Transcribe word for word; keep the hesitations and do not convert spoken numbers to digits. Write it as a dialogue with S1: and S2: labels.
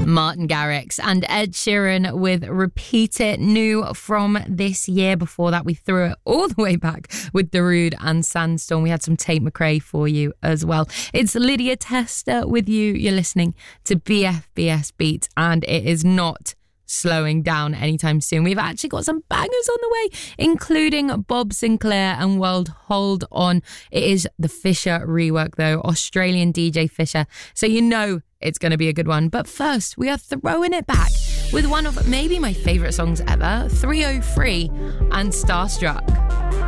S1: Martin Garrix and Ed Sheeran with Repeat It, new from this year. Before that, we threw it all the way back with Darude and Sandstorm. We had some Tate McRae for you as well. It's Lydia Tester with you. You're listening to B F B S Beats, and it is not slowing down anytime soon. We've actually got some bangers on the way, including Bob Sinclair and World Hold On. It is the Fisher rework though, Australian D J Fisher, so you know it's going to be a good one. But first, we are throwing it back with one of maybe my favourite songs ever, three oh three and Starstruck.